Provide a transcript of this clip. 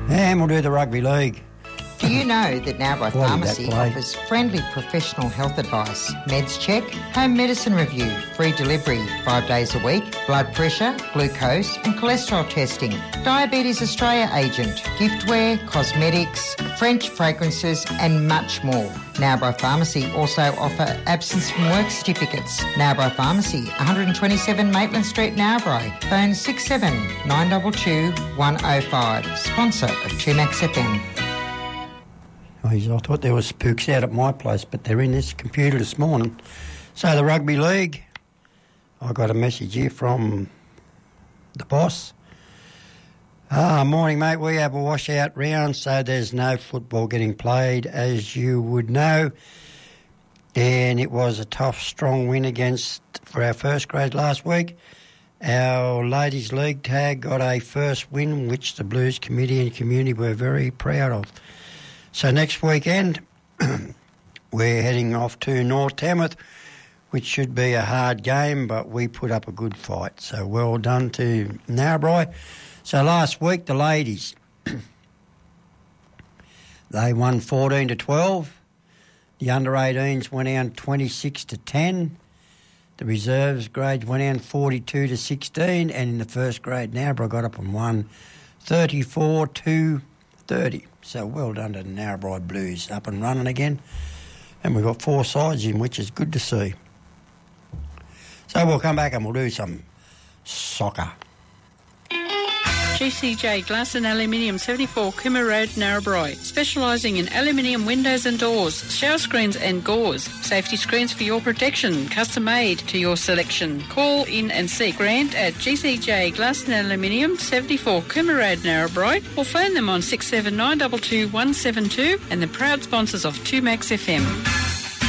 And we'll do the rugby league. Do you know that Narrabri Pharmacy offers friendly professional health advice, meds check, home medicine review, free delivery 5 days a week, blood pressure, glucose and cholesterol testing, Diabetes Australia agent, giftware, cosmetics, French fragrances and much more. Narrabri Pharmacy also offer absence from work certificates. Narrabri Pharmacy, 127 Maitland Street, Narrabri. Phone 67 922 105. Sponsor of 2Max FM. I thought there was spooks out at my place, but they're in this computer this morning. So the rugby league, I got a message here from the boss. Morning, mate. We have a washout round, so there's no football getting played, as you would know. And it was a tough, strong win for our first grade last week. Our ladies' league tag got a first win, which the Blues committee and community were very proud of. So next weekend, we're heading off to North Tamworth, which should be a hard game, but we put up a good fight. So well done to Narrabri. So last week, the ladies, they won 14-12. The under-18s went down 26-10. The reserves grades went down 42-16. And in the first grade, Narrabri got up and won 34-30. So well done to the Narrabri Blues, up and running again. And we've got 4 sides in, which is good to see. So we'll come back and we'll do some soccer. GCJ Glass and Aluminium, 74 Kimmer Road, Narrabri. Specialising in aluminium windows and doors, shower screens and gauze. Safety screens for your protection, custom made to your selection. Call in and see Grant at GCJ Glass and Aluminium, 74 Kimmer Road, Narrabri, or phone them on 67922 172 and the proud sponsors of 2Max FM.